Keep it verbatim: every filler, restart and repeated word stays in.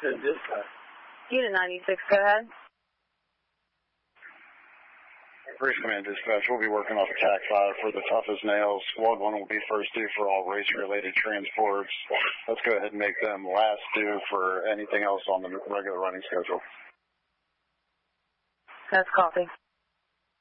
Unit ninety-six, go ahead. Race Command Dispatch, we'll be working off T A C five for the toughest nails. Squad one will be first due for all race-related transports. Let's go ahead and make them last due for anything else on the regular running schedule. That's copy.